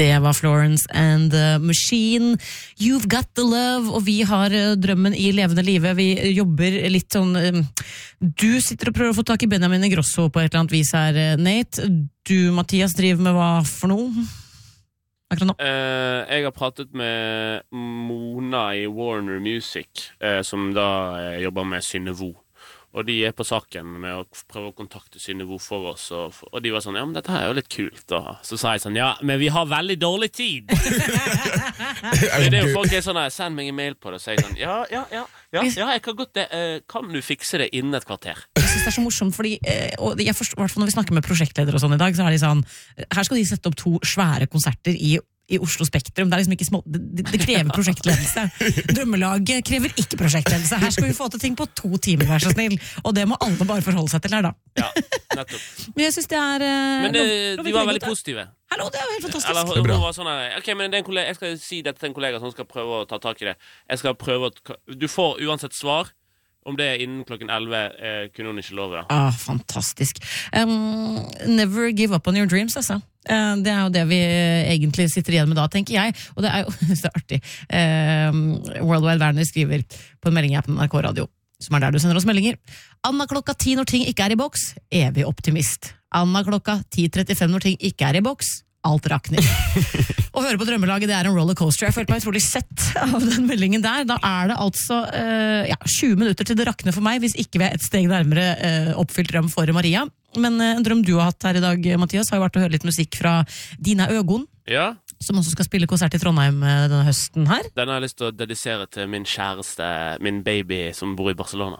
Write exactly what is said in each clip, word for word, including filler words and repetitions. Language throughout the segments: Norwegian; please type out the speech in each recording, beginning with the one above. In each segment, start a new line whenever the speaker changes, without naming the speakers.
Det var Florence and the Machine. You've got the love, og vi har drømmen i levende livet. Vi jobber litt sånn... Du sitter og prøver å få tak i Benjamin Ingrosso på et eller annet vis her, Nate. Du, Mathias, driver med hva for noe? Akkurat nå.
Uh, jeg har pratet med Mona i Warner Music, uh, som da uh, jobber med Synnøve. Og de er på saken med å prøve å kontakte Synnøve for oss, og, og de var sånn, ja, men dette her er jo litt kult, da. Så sa jeg sånn, ja, men vi har veldig dårlig tid. det er jo folk er sånn, send meg en mail på det, og sier sånn, ja, ja, ja, ja, ja, jeg kan godt det, uh, kan du fikse det innen et kvarter?
Jeg synes det er så morsomt, fordi, uh, og jeg forstår, i hvert fall når vi snakker med prosjektledere og sånn i dag, så er de sånn, her skal de sette opp to svære konserter i i Oslo Spektrum, det er liksom ikke små, det, det krever prosjektledelse. Drømmelaget krever ikke prosjektledelse. Her skal vi få til ting på to timer, vær så snill. Og det må alle bare forholde seg til her, da.
Ja, nettopp.
Men jeg synes det er... Uh,
men det, de var veldig positive.
Hallo, det er jo helt fantastisk.
Eller, hun, hun var sånn her, ok, men det er en kollega, jeg skal si dette til en kollega som skal prøve å ta tak i det. Jeg skal prøve å... Du får uansett svar. Om det er innen klokken elleve, eh, kunne hun ikke love det.
Ah, fantastisk. Um, never give up on your dreams, altså. Uh, det er jo det vi egentlig sitter igjen med da, tenker jeg. Og det er jo så artig. Um, Worldwide Werner skriver på en melding jeg på N R K Radio, som er der du sender oss meldinger. Anna klokka ti når ting ikke er i boks, evig optimist. Anna klokka ti trettifem når ting ikke er i boks, alt rakner. Å høre på Drømmelaget, det er en rollercoaster. Jeg følte meg utrolig sett av den meldingen der. Da er det altså uh, ja, tjue minutter til det rakner for meg, hvis ikke vi er et steg nærmere uh, oppfylt drøm for Maria. Men uh, en drøm du har hatt her i dag, Mathias, har jo vært å høre litt musikk fra Dina Øgon,
ja.
Som også skal spille konsert i Trondheim uh, denne høsten her.
Den har jeg lyst til å dedisere til min kjæreste, min baby som bor i Barcelona.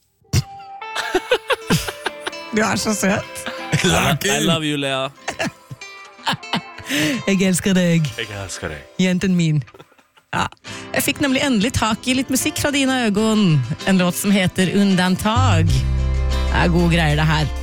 Du er så søt.
I love you, Lea.
Jeg elsker deg.
Jeg elsker deg.
Jenten min. Ja. Jeg fikk nemlig endelig tak i litt musikk fra Dina Øgon. En låt som heter Undantag. Det er gode greier det her.